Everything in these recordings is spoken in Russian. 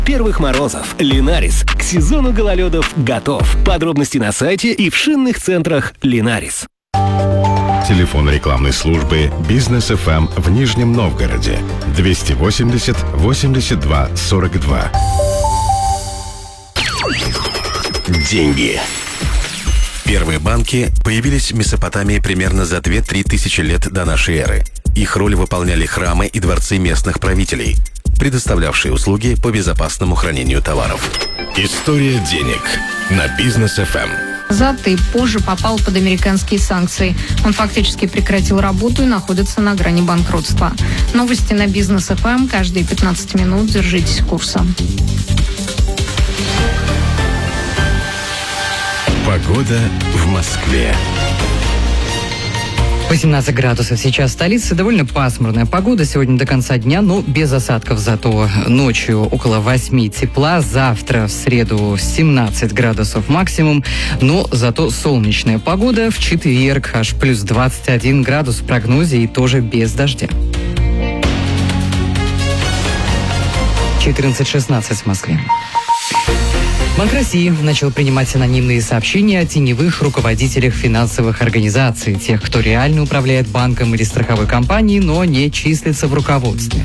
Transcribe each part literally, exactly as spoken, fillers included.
первых морозов. Линарис к сезону гололедов готов. Подробности на сайте и в шинных центрах Линарис. Телефон рекламной службы «Бизнес эф эм» в Нижнем Новгороде двести восемьдесят восемьдесят два сорок два. Деньги. Первые банки появились в Месопотамии примерно за две-три тысячи лет до нашей эры. Их роль выполняли храмы и дворцы местных правителей, предоставлявшие услуги по безопасному хранению товаров. История денег на Бизнес эф эм. Затей позже попал под американские санкции. Он фактически прекратил работу и находится на грани банкротства. Новости на Бизнес эф эм каждые пятнадцать минут. Держитесь курса. Погода в Москве. восемнадцать градусов сейчас в столице. Довольно пасмурная погода сегодня до конца дня, но без осадков. Зато ночью около восьми тепла. Завтра в среду семнадцать градусов максимум. Но зато солнечная погода. В четверг аж плюс двадцать один градус в прогнозе и тоже без дождя. четырнадцать шестнадцать в Москве. Банк России начал принимать анонимные сообщения о теневых руководителях финансовых организаций, тех, кто реально управляет банком или страховой компанией, но не числится в руководстве.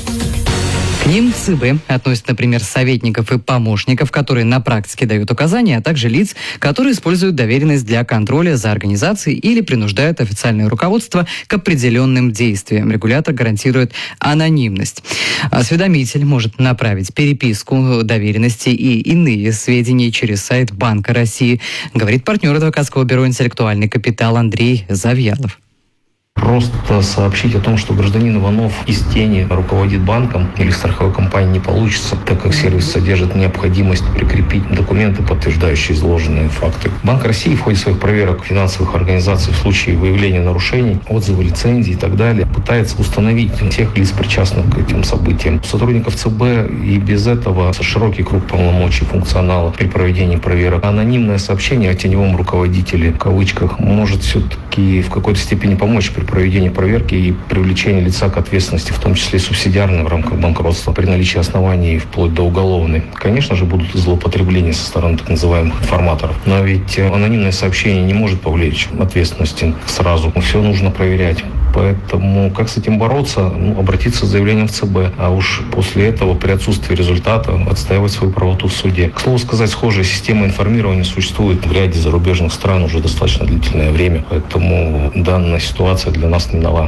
К ним ЦБ относят, например, советников и помощников, которые на практике дают указания, а также лиц, которые используют доверенность для контроля за организацией или принуждают официальное руководство к определенным действиям. Регулятор гарантирует анонимность. Осведомитель может направить переписку доверенности и иные сведения через сайт Банка России, говорит партнер адвокатского бюро «Интеллектуальный капитал» Андрей Завьялов. Просто сообщить о том, что гражданин Иванов из тени руководит банком или страховой компанией, не получится, так как сервис содержит необходимость прикрепить документы, подтверждающие изложенные факты. Банк России в ходе своих проверок финансовых организаций в случае выявления нарушений, отзывы лицензий и так далее, пытается установить всех лиц, причастных к этим событиям. У сотрудников ЦБ и без этого широкий круг полномочий, функционала при проведении проверок. Анонимное сообщение о теневом руководителе, в кавычках, может все-таки в какой-то степени помочь при проведении проверки и привлечении лица к ответственности, в том числе субсидиарной в рамках банкротства, при наличии оснований вплоть до уголовной. Конечно же, будут злоупотребления со стороны так называемых информаторов. Но ведь анонимное сообщение не может повлечь ответственности сразу. Все нужно проверять. Поэтому как с этим бороться? Ну, обратиться с заявлением в ЦБ, а уж после этого при отсутствии результата отстаивать свою правоту в суде. К слову сказать, схожая система информирования существует в ряде зарубежных стран уже достаточно длительное время, поэтому данная ситуация для нас не нова.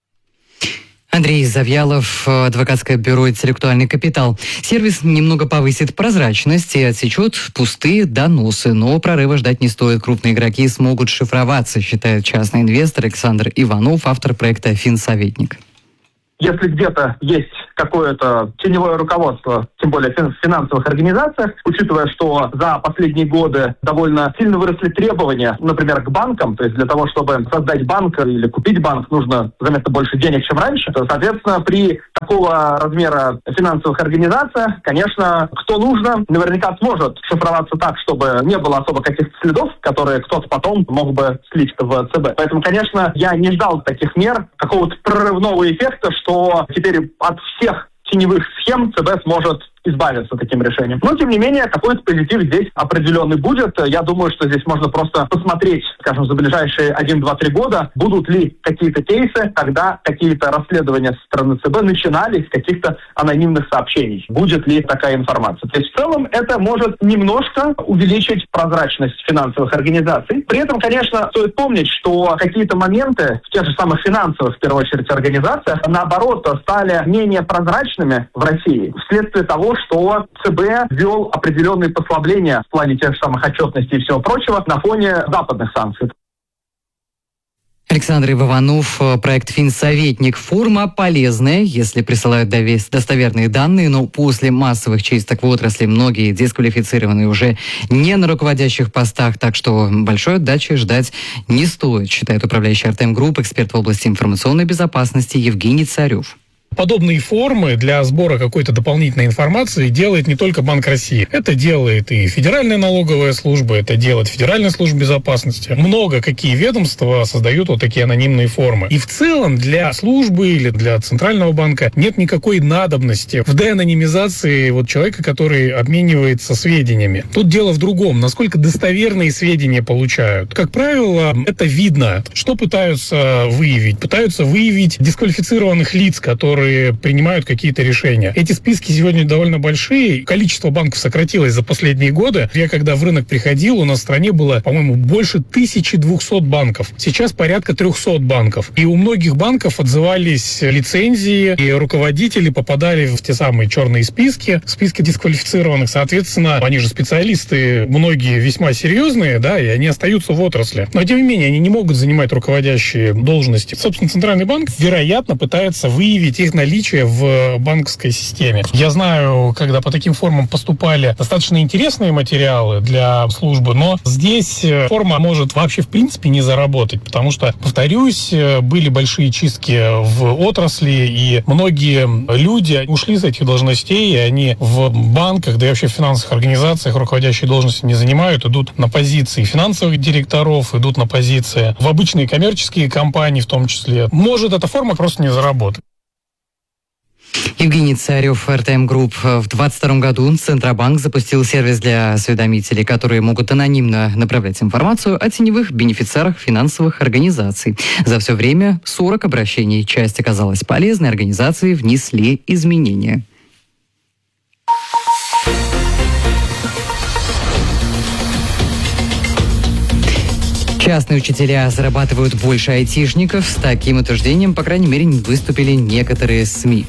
Андрей Завьялов, адвокатское бюро «Интеллектуальный капитал». Сервис немного повысит прозрачность и отсечет пустые доносы, но прорыва ждать не стоит. Крупные игроки смогут шифроваться, считает частный инвестор Александр Иванов, автор проекта «Финсоветник». Если где-то есть какое-то теневое руководство, тем более в финансовых организациях, учитывая, что за последние годы довольно сильно выросли требования, например, к банкам, то есть для того, чтобы создать банк или купить банк, нужно заметно больше денег, чем раньше, то, соответственно, при такого размера финансовых организациях, конечно, кто нужно, наверняка сможет шифроваться так, чтобы не было особо каких-то следов, которые кто-то потом мог бы слить в ЦБ. Поэтому, конечно, я не ждал таких мер, какого-то прорывного эффекта, что теперь от всех теневых схем ЦБ сможет избавиться таким решением. Но, тем не менее, какой-то позитив здесь определенный будет. Я думаю, что здесь можно просто посмотреть, скажем, за ближайшие один, два, три года, будут ли какие-то кейсы, когда какие-то расследования со стороны ЦБ начинались с каких-то анонимных сообщений. Будет ли такая информация? То есть, в целом, это может немножко увеличить прозрачность финансовых организаций. При этом, конечно, стоит помнить, что какие-то моменты в тех же самых финансовых, в первую очередь, организациях, наоборот, стали менее прозрачными в России вследствие того, что ЦБ ввел определенные послабления в плане тех же самых отчетностей и всего прочего на фоне западных санкций. Александр Иванов, проект «Финсоветник». Форма полезная, если присылают достоверные данные, но после массовых чисток в отрасли многие дисквалифицированы уже не на руководящих постах, так что большой отдачи ждать не стоит, считает управляющий Артем Групп, эксперт в области информационной безопасности Евгений Царев. Подобные формы для сбора какой-то дополнительной информации делает не только Банк России. Это делает и Федеральная налоговая служба, это делает Федеральная служба безопасности. Много какие ведомства создают вот такие анонимные формы. И в целом для службы или для Центрального банка нет никакой надобности в деанонимизации вот человека, который обменивается сведениями. Тут дело в другом. Насколько достоверные сведения получают. Как правило, это видно. Что пытаются выявить? Пытаются выявить дисквалифицированных лиц, которые принимают какие-то решения. Эти списки сегодня довольно большие. Количество банков сократилось за последние годы. Я когда в рынок приходил, у нас в стране было, по-моему, больше тысячи двухсот банков. Сейчас порядка трехсот банков. И у многих банков отзывались лицензии, и руководители попадали в те самые черные списки, списки дисквалифицированных. Соответственно, они же специалисты, многие весьма серьезные, да, и они остаются в отрасли. Но, тем не менее, они не могут занимать руководящие должности. Собственно, Центральный банк, вероятно, пытается выявить их наличие в банковской системе. Я знаю, когда по таким формам поступали достаточно интересные материалы для службы, но здесь форма может вообще в принципе не заработать, потому что, повторюсь, были большие чистки в отрасли, и многие люди ушли с этих должностей, и они в банках, да и вообще в финансовых организациях руководящие должности не занимают, идут на позиции финансовых директоров, идут на позиции в обычные коммерческие компании в том числе. Может эта форма просто не заработать. Евгений Царев, эр тэ эм Group. В двадцать втором году Центробанк запустил сервис для осведомителей, которые могут анонимно направлять информацию о теневых бенефициарах финансовых организаций. За все время сорок обращений. Часть оказалась полезной, организации внесли изменения. Частные учителя зарабатывают больше айтишников. С таким утверждением, по крайней мере, выступили некоторые СМИ.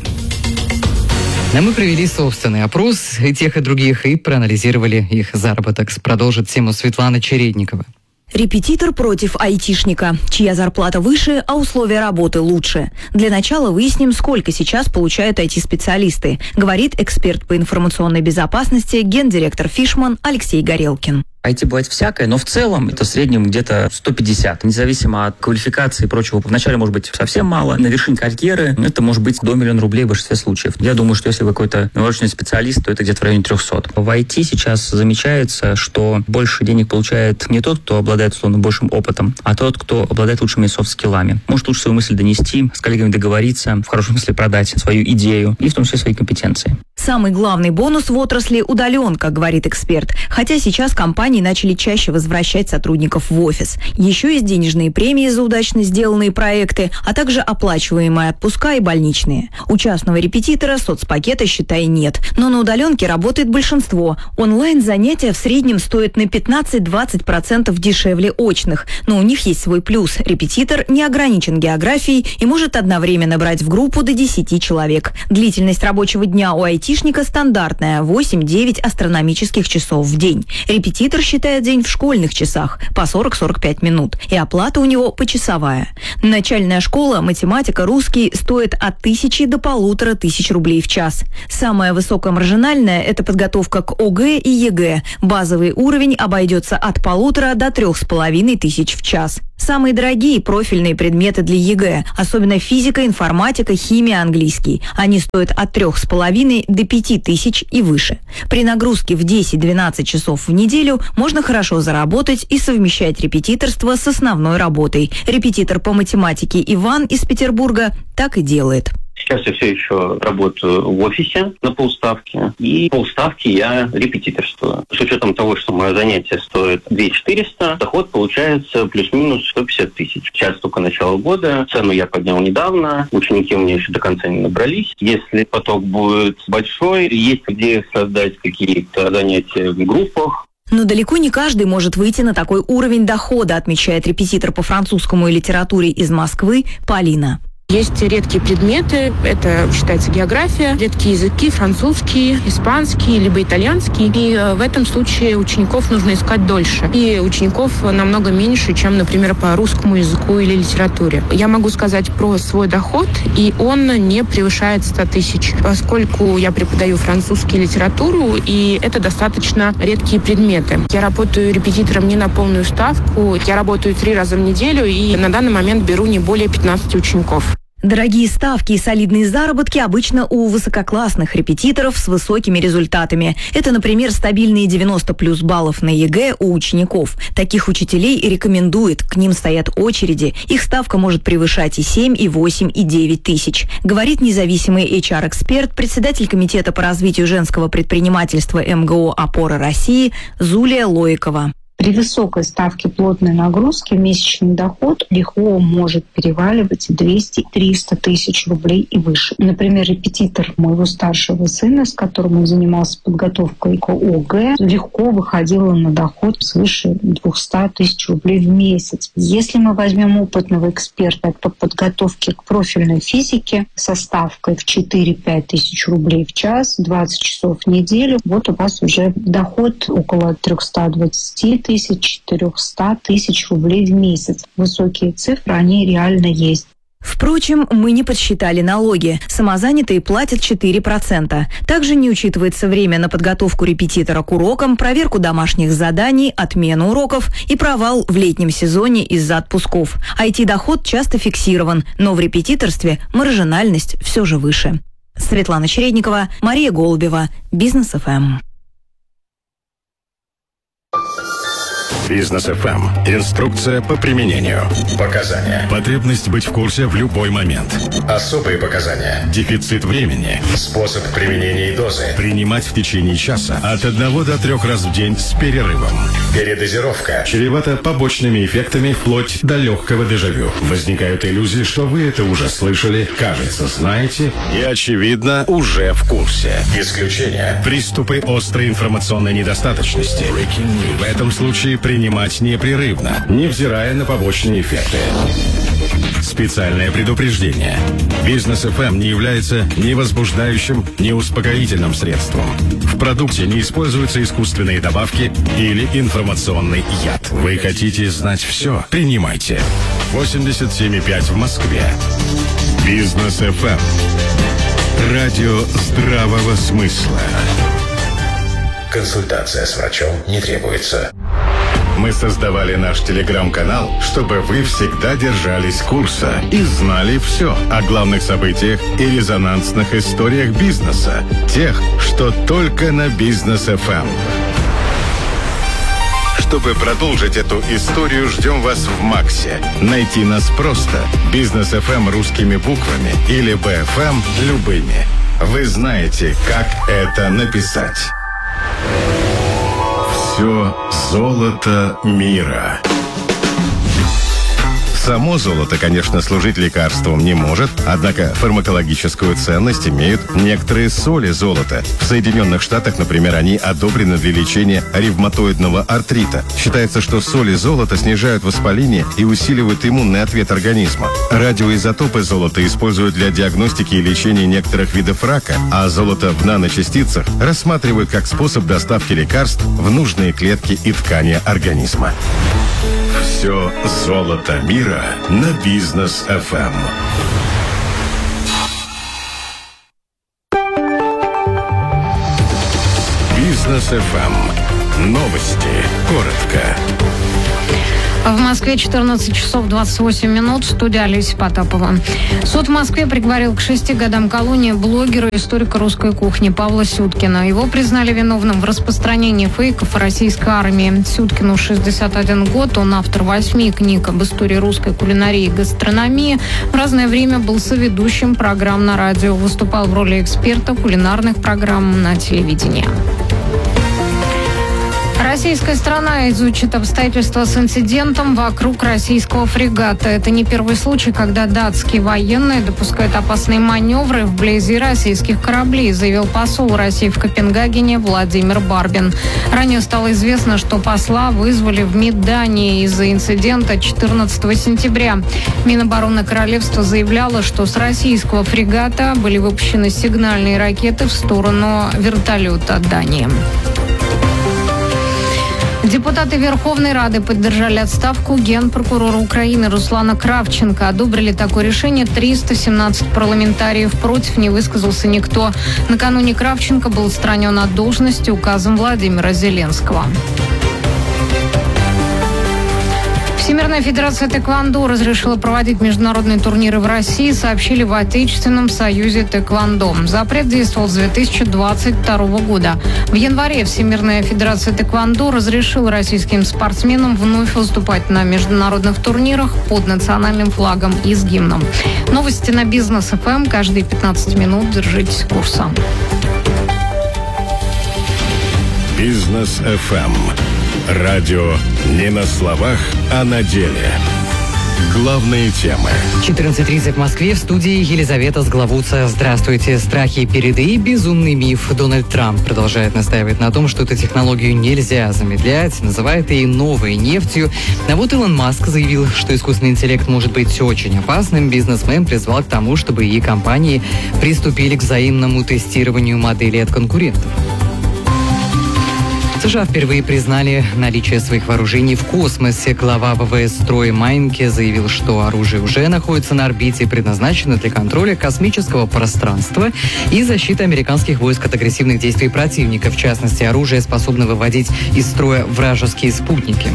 Но мы провели собственный опрос и тех, и других, и проанализировали их заработок. Продолжит тему Светлана Чередникова. Репетитор против айтишника. Чья зарплата выше, а условия работы лучше? Для начала выясним, сколько сейчас получают ай ти-специалисты, говорит эксперт по информационной безопасности, гендиректор Фишман Алексей Горелкин. ай ти бывает всякое, но в целом это в среднем где-то сто пятьдесят. Независимо от квалификации и прочего. Вначале может быть совсем мало. На вершине карьеры это может быть до миллиона рублей в большинстве случаев. Я думаю, что если вы какой-то научный специалист, то это где-то в районе триста. В ай ти сейчас замечается, что больше денег получает не тот, кто обладает условно большим опытом, а тот, кто обладает лучшими софт-скиллами. Может лучше свою мысль донести, с коллегами договориться, в хорошем смысле продать свою идею и в том числе свои компетенции. Самый главный бонус в отрасли – удаленка, говорит эксперт. Хотя сейчас компании начали чаще возвращать сотрудников в офис. Еще есть денежные премии за удачно сделанные проекты, а также оплачиваемые отпуска и больничные. У частного репетитора соцпакета, считай, нет. Но на удаленке работает большинство. Онлайн-занятия в среднем стоят на пятнадцать-двадцать процентов дешевле очных. Но у них есть свой плюс. Репетитор не ограничен географией и может одновременно брать в группу до десяти человек. Длительность рабочего дня у айтишника стандартная – восемь-девять астрономических часов в день. Репетитор считает день в школьных часах по сорок-сорок пять минут, и оплата у него почасовая. Начальная школа, математика, русский стоит от тысячи до полутора тысяч рублей в час. Самая высокая маржинальная – это подготовка к о гэ и е гэ. Базовый уровень обойдется от полутора до трех с половиной тысяч в час. Самые дорогие профильные предметы для е гэ, особенно физика, информатика, химия, английский. Они стоят от трех с половиной до пяти тысяч и выше. При нагрузке в десять-двенадцать часов в неделю можно хорошо заработать и совмещать репетиторство с основной работой. Репетитор по математике Иван из Петербурга так и делает. Сейчас я все еще работаю в офисе на полставки, и полставки я репетиторствую. С учетом того, что мое занятие стоит две тысячи четыреста, доход получается плюс-минус сто пятьдесят тысяч. Сейчас только начало года, цену я поднял недавно, ученики у меня еще до конца не набрались. Если поток будет большой, есть идея создать какие-то занятия в группах. Но далеко не каждый может выйти на такой уровень дохода, отмечает репетитор по французскому и литературе из Москвы Полина. Есть редкие предметы, это считается география, редкие языки, французский, испанский, либо итальянский. И в этом случае учеников нужно искать дольше. И учеников намного меньше, чем, например, по русскому языку или литературе. Я могу сказать про свой доход, и он не превышает ста тысяч, поскольку я преподаю французский и литературу, и это достаточно редкие предметы. Я работаю репетитором не на полную ставку, я работаю три раза в неделю, и на данный момент беру не более пятнадцати учеников. Дорогие ставки и солидные заработки обычно у высококлассных репетиторов с высокими результатами. Это, например, стабильные девяносто плюс баллов на ЕГЭ у учеников. Таких учителей и рекомендует, к ним стоят очереди. Их ставка может превышать и семь, и восемь, и девять тысяч. Говорит независимый эйч ар-эксперт, председатель Комитета по развитию женского предпринимательства эм гэ о «Опора России» Зулия Лоикова. При высокой ставке плотной нагрузки месячный доход легко может переваливать двести-триста тысяч рублей и выше. Например, репетитор моего старшего сына, с которым он занимался подготовкой к о гэ, легко выходила на доход свыше двести тысяч рублей в месяц. Если мы возьмем опытного эксперта по подготовке к профильной физике со ставкой в четыре-пять тысяч рублей в час, двадцать часов в неделю, вот у вас уже доход около триста двадцать тысяч, четыреста тысяч рублей в месяц. Высокие цифры, они реально есть. Впрочем, мы не подсчитали налоги. Самозанятые платят четыре процента. Также не учитывается время на подготовку репетитора к урокам, проверку домашних заданий, отмену уроков и провал в летнем сезоне из-за отпусков. ай ти-доход часто фиксирован, но в репетиторстве маржинальность все же выше. Светлана Чередникова, Мария Голубева, Бизнес эф эм. Бизнес эф эм. Инструкция по применению. Показания. Потребность быть в курсе в любой момент. Особые показания. Дефицит времени. Способ применения и дозы. Принимать в течение часа от одного до трех раз в день с перерывом. Передозировка. Чревата побочными эффектами вплоть до легкого дежавю. Возникают иллюзии, что вы это уже слышали, кажется, знаете и, очевидно, уже в курсе. Исключение. Приступы острой информационной недостаточности. В этом случае при принимать непрерывно, невзирая на побочные эффекты. Специальное предупреждение. Бизнес эф эм не является ни возбуждающим, ни успокоительным средством. В продукте не используются искусственные добавки или информационный яд. Вы хотите знать все? Принимайте. восемьдесят семь и пять в Москве. Бизнес эф эм. Радио здравого смысла. Консультация с врачом не требуется. Мы создавали наш телеграм-канал, чтобы вы всегда держались курса и знали все о главных событиях и резонансных историях бизнеса. Тех, что только на Бизнес эф эм. Чтобы продолжить эту историю, ждем вас в Максе. Найти нас просто. Бизнес эф эм русскими буквами или би эф эм любыми. Вы знаете, как это написать. Все золото мира. Само золото, конечно, служить лекарством не может, однако фармакологическую ценность имеют некоторые соли золота. В Соединенных Штатах, например, они одобрены для лечения ревматоидного артрита. Считается, что соли золота снижают воспаление и усиливают иммунный ответ организма. Радиоизотопы золота используют для диагностики и лечения некоторых видов рака, а золото в наночастицах рассматривают как способ доставки лекарств в нужные клетки и ткани организма. Все золото мира на Бизнес эф эм. Бизнес эф эм. Новости. Коротко. В Москве четырнадцать часов двадцать восемь минут. Студия Олеся Потапова. Суд в Москве приговорил к шести годам колонии блогера и историка русской кухни Павла Сюткина. Его признали виновным в распространении фейков о российской армии. Сюткину шестьдесят один год. Он автор восьми книг об истории русской кулинарии и гастрономии. В разное время был соведущим программ на радио. Выступал в роли эксперта кулинарных программ на телевидении. Российская сторона изучит обстоятельства с инцидентом вокруг российского фрегата. Это не первый случай, когда датские военные допускают опасные маневры вблизи российских кораблей, заявил посол России в Копенгагене Владимир Барбин. Ранее стало известно, что посла вызвали в МИД Дании из-за инцидента четырнадцатого сентября. Минобороны королевства заявляло, что с российского фрегата были выпущены сигнальные ракеты в сторону вертолета Дании. Депутаты Верховной Рады поддержали отставку генпрокурора Украины Руслана Кравченко. Одобрили такое решение триста семнадцать парламентариев. Против не высказался никто. Накануне Кравченко был отстранен от должности указом Владимира Зеленского. В Всемирная федерация тэквондо разрешила проводить международные турниры в России, сообщили в Отечественном союзе тэквондо. Запрет действовал с две тысячи двадцать второго года. В январе Всемирная федерация тэквондо разрешила российским спортсменам вновь выступать на международных турнирах под национальным флагом и с гимном. Новости на Бизнес эф эм каждые пятнадцать минут. Держитесь курса. Бизнес эф эм. Радио не на словах, а на деле. Главные темы. четырнадцать тридцать в Москве. В студии Елизавета Сглавуца. Здравствуйте. Страхи перед ИИ – безумный миф. Дональд Трамп продолжает настаивать на том, что эту технологию нельзя замедлять, называет ИИ новой нефтью. А вот Илон Маск заявил, что искусственный интеллект может быть очень опасным. Бизнесмен призвал к тому, чтобы ИИ-компании приступили к взаимному тестированию моделей от конкурентов. США впервые признали наличие своих вооружений в космосе. Глава ВВС Трой Майнке заявил, что оружие уже находится на орбите и предназначено для контроля космического пространства и защиты американских войск от агрессивных действий противника. В частности, оружие способно выводить из строя вражеские спутники.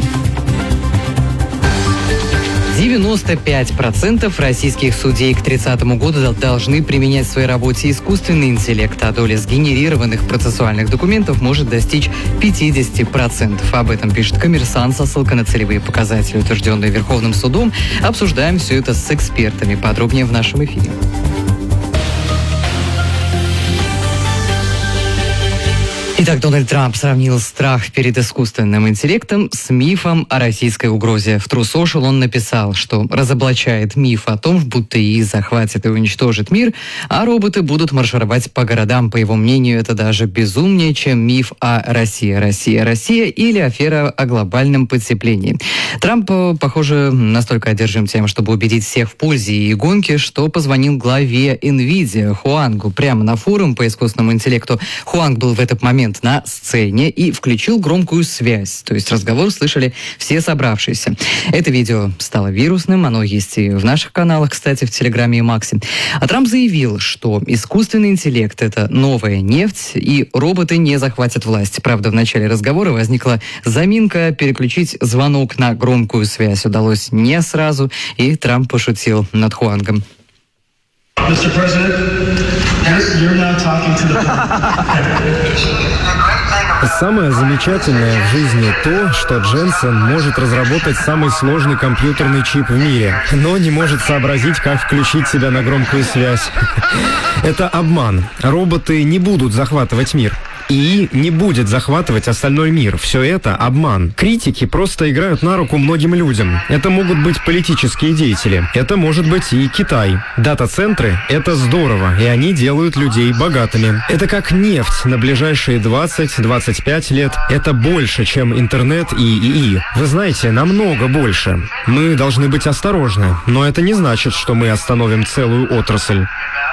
девяносто пять процентов российских судей к тридцатому году должны применять в своей работе искусственный интеллект, а доля сгенерированных процессуальных документов может достичь пятьдесят процентов. Об этом пишет «Коммерсант» со ссылкой на целевые показатели, утвержденные Верховным судом. Обсуждаем все это с экспертами. Подробнее в нашем эфире. Итак, Дональд Трамп сравнил страх перед искусственным интеллектом с мифом о российской угрозе. В True Social он написал, что разоблачает миф о том, будто ИИ захватит и уничтожит мир, а роботы будут маршировать по городам. По его мнению, это даже безумнее, чем миф о России, Россия, Россия или афера о глобальном потеплении. Трамп, похоже, настолько одержим тем, чтобы убедить всех в пользе ИИ-гонки, что позвонил главе NVIDIA Хуангу прямо на форум по искусственному интеллекту. Хуанг был в этот момент на сцене и включил громкую связь. То есть разговор слышали все собравшиеся. Это видео стало вирусным, оно есть и в наших каналах, кстати, в Телеграме и Максе. А Трамп заявил, что искусственный интеллект — это новая нефть, и роботы не захватят власть. Правда, в начале разговора возникла заминка, переключить звонок на громкую связь удалось не сразу, и Трамп пошутил над Хуангом. мистер Президент, you're now talking to the Самое замечательное в жизни то, что Дженсен может разработать самый сложный компьютерный чип в мире, но не может сообразить, как включить себя на громкую связь. Это обман. Роботы не будут захватывать мир. ИИ не будет захватывать остальной мир. Все это обман. Критики просто играют на руку многим людям. Это могут быть политические деятели. Это может быть и Китай. Дата-центры — это здорово, и они делают людей богатыми. Это как нефть на ближайшие двадцать-двадцать пять лет. Это больше, чем интернет и ИИ. Вы знаете, намного больше. Мы должны быть осторожны, но это не значит, что мы остановим целую отрасль.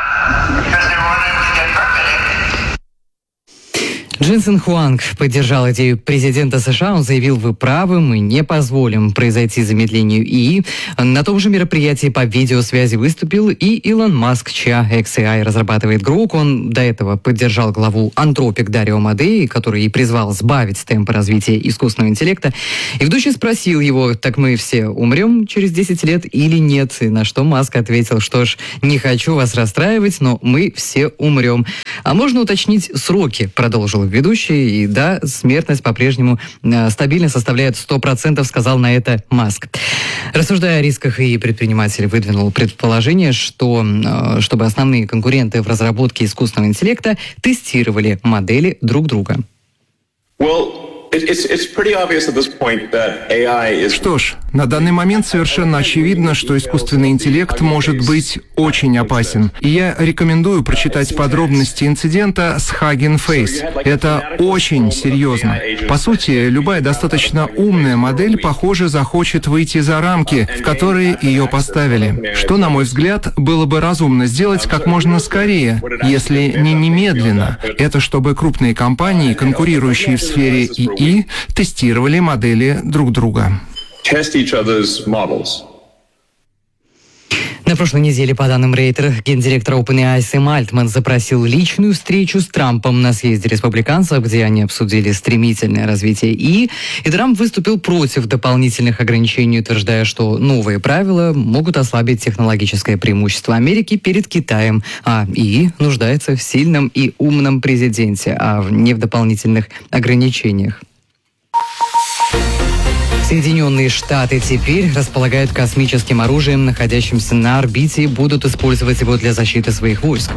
Дженсен Хуанг поддержал идею президента США. Он заявил: вы правы, мы не позволим произойти замедлению ИИ. На том же мероприятии по видеосвязи выступил и Илон Маск, чья икс эй ай разрабатывает Grok. Он до этого поддержал главу Anthropic Дарио Модеи, который и призвал сбавить темпы развития искусственного интеллекта. И ведущий спросил его: так мы все умрем через десять лет или нет? И на что Маск ответил: что ж, не хочу вас расстраивать, но мы все умрем. А можно уточнить сроки, продолжил ведущий, и да, смертность по-прежнему э, стабильно составляет сто процентов, сказал на это Маск. Рассуждая о рисках, и предприниматель выдвинул предположение, что э, чтобы основные конкуренты в разработке искусственного интеллекта тестировали модели друг друга. Well, it's, it's pretty obvious at this point that эй ай is... Что ж, на данный момент совершенно очевидно, что искусственный интеллект может быть очень опасен. И я рекомендую прочитать подробности инцидента с Hugging Face. Это очень серьезно. По сути, любая достаточно умная модель, похоже, захочет выйти за рамки, в которые ее поставили. Что, на мой взгляд, было бы разумно сделать как можно скорее, если не немедленно. Это чтобы крупные компании, конкурирующие в сфере ИИ, тестировали модели друг друга. Test each other's models. На прошлой неделе, по данным Рейтер, гендиректор OpenAI Сэм Альтман запросил личную встречу с Трампом на съезде республиканцев, где они обсудили стремительное развитие ИИ, и Трамп выступил против дополнительных ограничений, утверждая, что новые правила могут ослабить технологическое преимущество Америки перед Китаем, а ИИ нуждается в сильном и умном президенте, а не в дополнительных ограничениях. Соединенные Штаты теперь располагают космическим оружием, находящимся на орбите, и будут использовать его для защиты своих войск.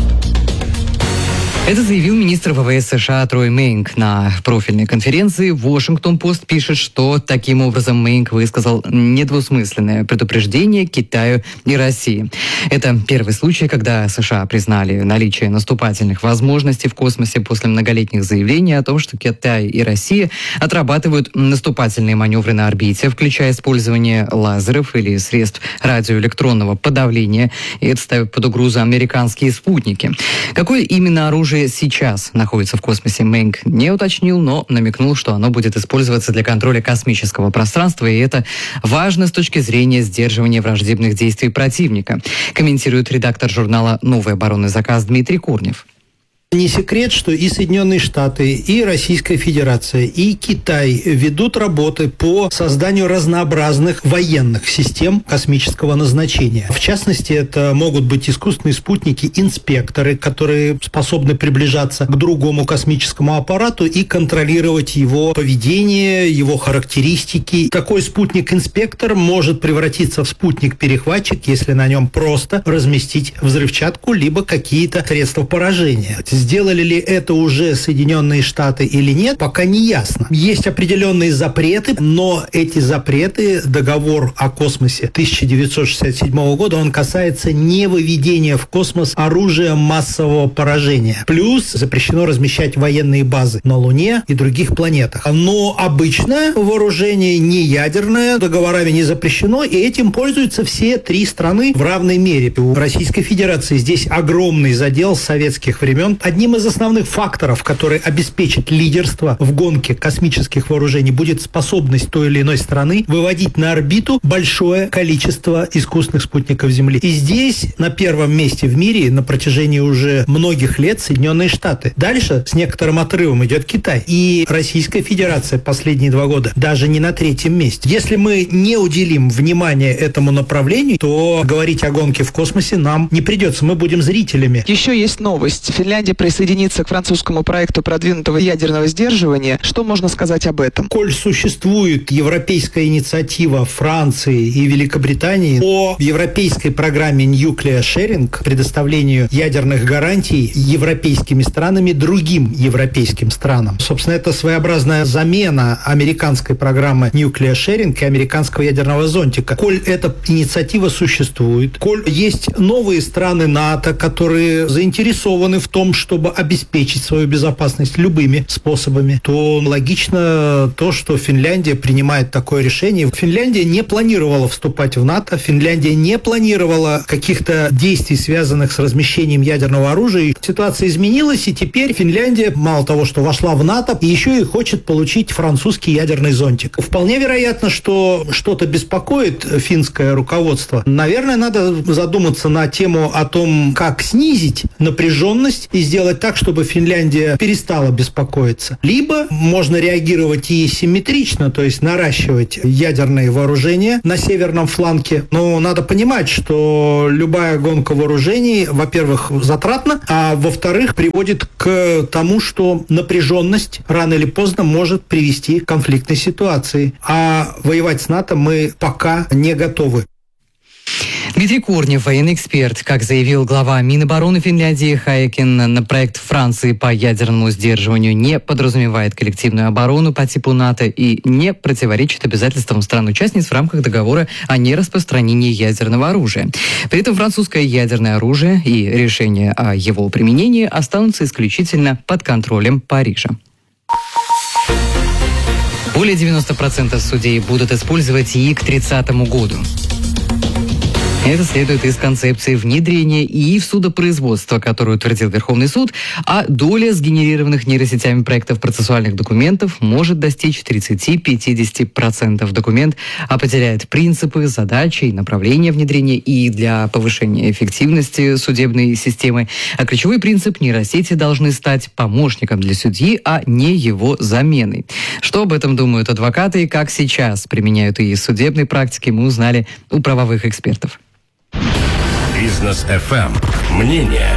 Это заявил министр ВВС США Трой Мейнк на профильной конференции. Вашингтон-Пост пишет, что таким образом Мейнк высказал недвусмысленное предупреждение Китаю и России. Это первый случай, когда США признали наличие наступательных возможностей в космосе после многолетних заявлений о том, что Китай и Россия отрабатывают наступательные маневры на орбите, включая использование лазеров или средств радиоэлектронного подавления, и это ставит под угрозу американские спутники. Какое именно оружие сейчас находится в космосе, Мэнк не уточнил, но намекнул, что оно будет использоваться для контроля космического пространства, и это важно с точки зрения сдерживания враждебных действий противника, комментирует редактор журнала «Новый оборонный заказ» Дмитрий Корнев. Не секрет, что и Соединенные Штаты, и Российская Федерация, и Китай ведут работы по созданию разнообразных военных систем космического назначения. В частности, это могут быть искусственные спутники-инспекторы, которые способны приближаться к другому космическому аппарату и контролировать его поведение, его характеристики. Такой спутник-инспектор может превратиться в спутник-перехватчик, если на нем просто разместить взрывчатку либо какие-то средства поражения. Сделали ли это уже Соединенные Штаты или нет, пока не ясно. Есть определенные запреты, но эти запреты, договор о космосе тысяча девятьсот шестьдесят седьмого года, он касается не выведения в космос оружия массового поражения. Плюс запрещено размещать военные базы на Луне и других планетах. Но обычное вооружение, не ядерное, договорами не запрещено, и этим пользуются все три страны в равной мере. У Российской Федерации здесь огромный задел с советских времен. Одним из основных факторов, который обеспечит лидерство в гонке космических вооружений, будет способность той или иной страны выводить на орбиту большое количество искусственных спутников Земли. И здесь на первом месте в мире на протяжении уже многих лет Соединенные Штаты. Дальше с некоторым отрывом идет Китай. И Российская Федерация последние два года даже не на третьем месте. Если мы не уделим внимания этому направлению, то говорить о гонке в космосе нам не придется. Мы будем зрителями. Еще есть новость. Финляндия присоединиться к французскому проекту продвинутого ядерного сдерживания. Что можно сказать об этом? Коль существует европейская инициатива Франции и Великобритании по европейской программе Nuclear Sharing, предоставлению ядерных гарантий европейскими странами другим европейским странам. Собственно, это своеобразная замена американской программы Nuclear Sharing и американского ядерного зонтика. Коль эта инициатива существует, коль есть новые страны НАТО, которые заинтересованы в том, чтобы обеспечить свою безопасность любыми способами, то логично то, что Финляндия принимает такое решение. Финляндия не планировала вступать в НАТО, Финляндия не планировала каких-то действий, связанных с размещением ядерного оружия. Ситуация изменилась, и теперь Финляндия, мало того, что вошла в НАТО, еще и хочет получить французский ядерный зонтик. Вполне вероятно, что что-то беспокоит финское руководство. Наверное, надо задуматься на тему о том, как снизить напряженность и сделать так, чтобы Финляндия перестала беспокоиться. Либо можно реагировать и симметрично, то есть наращивать ядерные вооружения на северном фланге. Но надо понимать, что любая гонка вооружений, во-первых, затратна, а во-вторых, приводит к тому, что напряженность рано или поздно может привести к конфликтной ситуации. А воевать с НАТО мы пока не готовы. Дмитрий Корнев, военный эксперт. Как заявил глава Минобороны Финляндии Хайкин, на проект Франции по ядерному сдерживанию не подразумевает коллективную оборону по типу НАТО и не противоречит обязательствам стран-участниц в рамках договора о нераспространении ядерного оружия. При этом французское ядерное оружие и решение о его применении останутся исключительно под контролем Парижа. Более девяносто процентов судей будут использовать ИИ к тридцатому году. Это следует из концепции внедрения ИИ в судопроизводство, которую утвердил Верховный суд, а доля сгенерированных нейросетями проектов процессуальных документов может достичь тридцать-пятьдесят процентов. Документ определяет принципы, задачи и направления внедрения ИИ для повышения эффективности судебной системы. А ключевой принцип: нейросети должны стать помощником для судьи, а не его заменой. Что об этом думают адвокаты и как сейчас применяют ИИ в судебной практике, мы узнали у правовых экспертов. Бизнес эф эм. Мнение.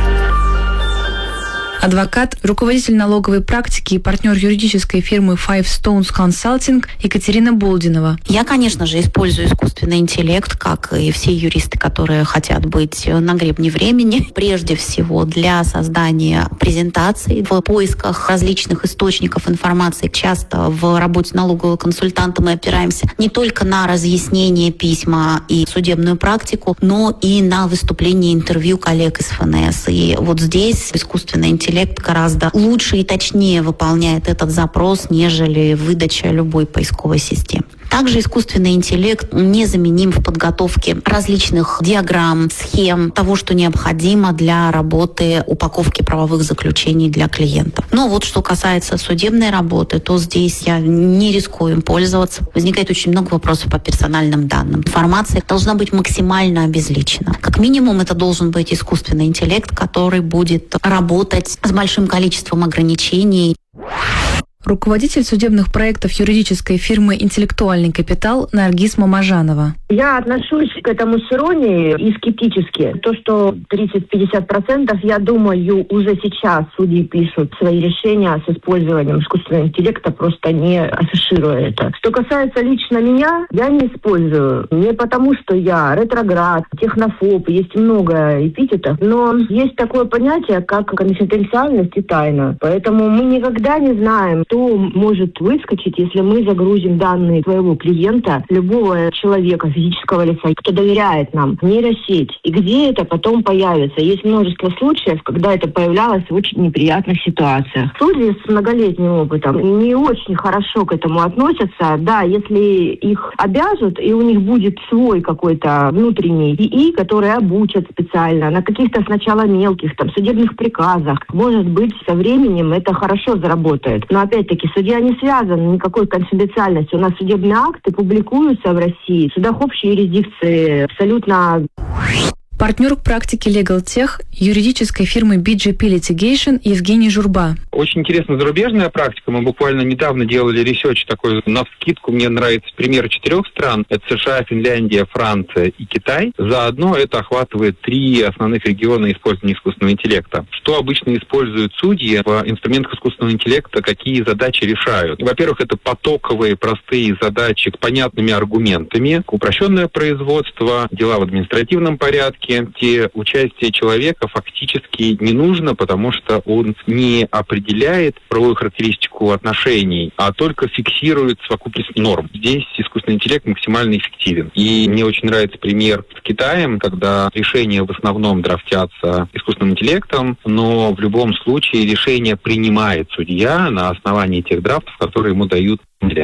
Адвокат, руководитель налоговой практики и партнер юридической фирмы Five Stones Consulting Екатерина Болдинова. Я, конечно же, использую искусственный интеллект, как и все юристы, которые хотят быть на гребне времени. Прежде всего для создания презентаций, в поисках различных источников информации. Часто в работе налогового консультанта мы опираемся не только на разъяснения, письма и судебную практику, но и на выступления, интервью коллег из эф эн эс. И вот здесь искусственный интеллект Интеллект гораздо лучше и точнее выполняет этот запрос, нежели выдача любой поисковой системы. Также искусственный интеллект незаменим в подготовке различных диаграмм, схем, того, что необходимо для работы, упаковки правовых заключений для клиентов. Но вот что касается судебной работы, то здесь я не рискую им пользоваться. Возникает очень много вопросов по персональным данным. Информация должна быть максимально обезличена. Как минимум, это должен быть искусственный интеллект, который будет работать с большим количеством ограничений. Руководитель судебных проектов юридической фирмы «Интеллектуальный капитал» Наргиз Мамажанова. Я отношусь к этому с иронией и скептически. То, что тридцать-пятьдесят процентов, я думаю, уже сейчас судьи пишут свои решения с использованием искусственного интеллекта, просто не афишируя это. Что касается лично меня, я не использую. Не потому, что я ретроград, технофоб, есть много эпитетов, но есть такое понятие, как конфиденциальность и тайна. Поэтому мы никогда не знаем, что может выскочить, если мы загрузим данные своего клиента, любого человека, физического лица, кто доверяет нам, в нейросеть. И где это потом появится? Есть множество случаев, когда это появлялось в очень неприятных ситуациях. Судьи с многолетним опытом не очень хорошо к этому относятся. Да, если их обяжут, и у них будет свой какой-то внутренний ИИ, который обучат специально на каких-то сначала мелких там судебных приказах. Может быть, со временем это хорошо заработает. Но опять-таки, судья не связан никакой конфиденциальностью. У нас судебные акты публикуются в России, в судах общей юрисдикции абсолютно. Партнер к практике Legal Tech юридической фирмы би джи пи Litigation Евгений Журба. Очень интересная зарубежная практика. Мы буквально недавно делали ресерч такой навскидку. Мне нравится пример четырех стран. Это США, Финляндия, Франция и Китай. Заодно это охватывает три основных региона использования искусственного интеллекта. Что обычно используют судьи в инструментах искусственного интеллекта, какие задачи решают? Во-первых, это потоковые, простые задачи с понятными аргументами, упрощенное производство, дела в административном порядке, где участие человека фактически не нужно, потому что он не определяет правовую характеристику отношений, а только фиксирует совокупность норм. Здесь искусственный интеллект максимально эффективен. И мне очень нравится пример с Китаем, когда решения в основном драфтятся искусственным интеллектом, но в любом случае решение принимает судья на основании тех драфтов, которые ему дают.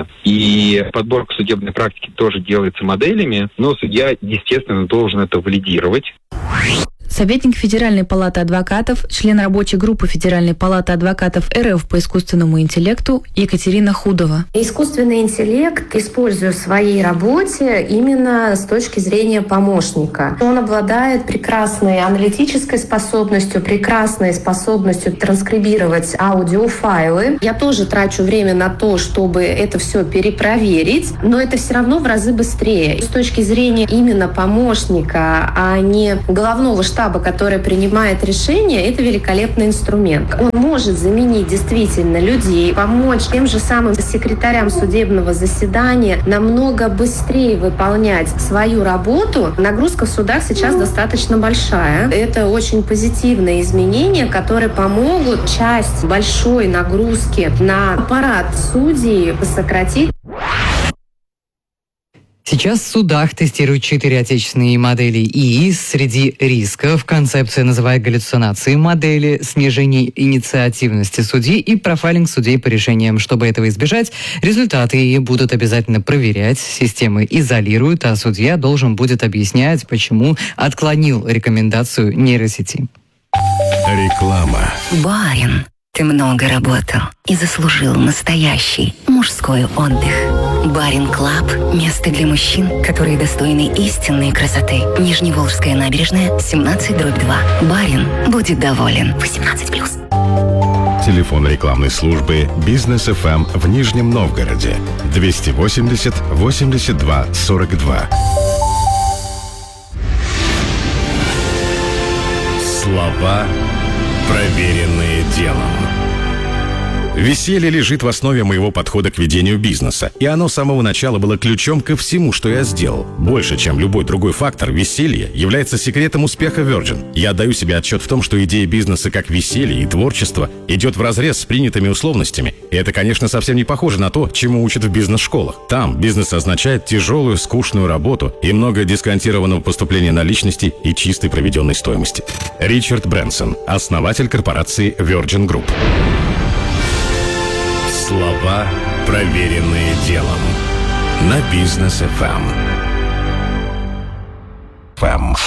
И подборка судебной практики тоже делается моделями, но судья, естественно, должен это валидировать. Советник Федеральной палаты адвокатов, член рабочей группы Федеральной палаты адвокатов эр эф по искусственному интеллекту Екатерина Худова. Искусственный интеллект использую в своей работе именно с точки зрения помощника. Он обладает прекрасной аналитической способностью, прекрасной способностью транскрибировать аудиофайлы. Я тоже трачу время на то, чтобы это все перепроверить, но это все равно в разы быстрее. С точки зрения именно помощника, а не головного штаба, который принимает решение, это великолепный инструмент. Он может заменить действительно людей, помочь тем же самым секретарям судебного заседания намного быстрее выполнять свою работу. Нагрузка в судах сейчас достаточно большая. Это очень позитивные изменения, которые помогут часть большой нагрузки на аппарат судей сократить. Сейчас в судах тестируют четыре отечественные модели ИИ. Среди рисков концепция называет галлюцинации модели, снижение инициативности судьи и профайлинг судей по решениям. Чтобы этого избежать, результаты ИИ будут обязательно проверять, системы изолируют, а судья должен будет объяснять, почему отклонил рекомендацию нейросети. Реклама. Барин, ты много работал и заслужил настоящий мужской отдых. Барин Клаб – место для мужчин, которые достойны истинной красоты. Нижневолжская набережная, семнадцать дробь два. Барин будет доволен. восемнадцать плюс. Телефон рекламной службы «Бизнес эф эм» в Нижнем Новгороде. двести восемьдесят восемьдесят два сорок два. Слова, проверенные делом. Веселье лежит в основе моего подхода к ведению бизнеса, и оно с самого начала было ключом ко всему, что я сделал. Больше, чем любой другой фактор, веселье является секретом успеха Virgin. Я отдаю себе отчет в том, что идея бизнеса как веселье и творчество идет вразрез с принятыми условностями, и это, конечно, совсем не похоже на то, чему учат в бизнес-школах. Там бизнес означает тяжелую, скучную работу и много дисконтированного поступления наличности и чистой проведенной стоимости. Ричард Брэнсон, основатель корпорации Virgin Group. Слова, проверенные делом. На Бизнес эф эм. ФЭМ.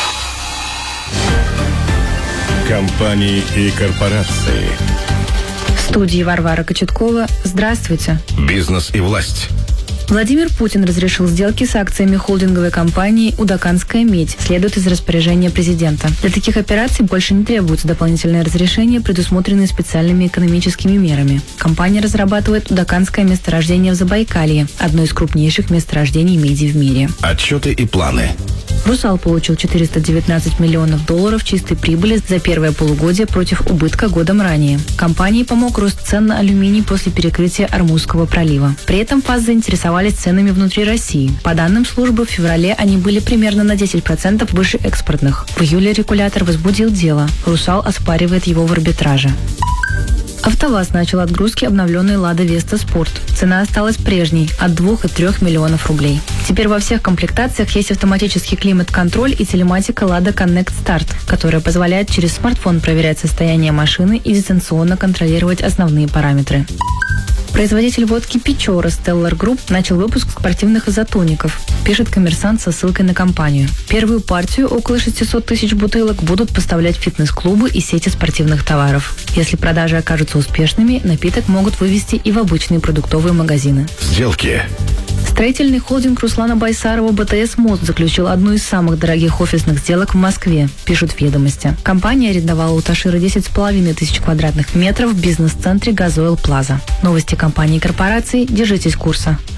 Компании и корпорации. В студии Варвара Кочеткова. Здравствуйте. Бизнес и власть. Владимир Путин разрешил сделки с акциями холдинговой компании «Удаканская медь», следует из распоряжения президента. Для таких операций больше не требуется дополнительное разрешение, предусмотренное специальными экономическими мерами. Компания разрабатывает удаканское месторождение в Забайкалье, одно из крупнейших месторождений меди в мире. Отчеты и планы. «Русал» получил четыреста девятнадцать миллионов долларов чистой прибыли за первое полугодие против убытка годом ранее. Компании помог рост цен на алюминий после перекрытия Ормузского пролива. При этом ФАС заинтересовались ценами внутри России. По данным службы, в феврале они были примерно на десять процентов выше экспортных. В июле регулятор возбудил дело. «Русал» оспаривает его в арбитраже. АвтоВАЗ начал отгрузки обновленной «Лада Веста Спорт». Цена осталась прежней – от двух и трёх миллионов рублей. Теперь во всех комплектациях есть автоматический климат-контроль и телематика «Лада Connect Start», которая позволяет через смартфон проверять состояние машины и дистанционно контролировать основные параметры. Производитель водки «Печора» Stellar Group начал выпуск спортивных изотоников, пишет «Коммерсант» со ссылкой на компанию. Первую партию, около шестьсот тысяч бутылок, будут поставлять фитнес-клубы и сети спортивных товаров. Если продажи окажутся успешными, напиток могут вывести и в обычные продуктовые магазины. Сделки. Строительный холдинг Руслана Байсарова «БТС Мост» заключил одну из самых дорогих офисных сделок в Москве, пишут «Ведомости». Компания арендовала у Ташира десять с половиной тысяч квадратных метров в бизнес-центре «Газойл Плаза». Новости компании и корпораций. Держитесь курса.